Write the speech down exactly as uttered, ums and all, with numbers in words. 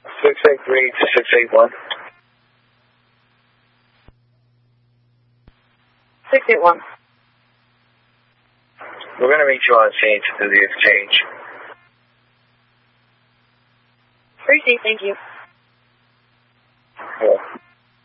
six eight three to six eight one. six eight one. We're going to meet you on scene to do the exchange. Appreciate it. Thank you.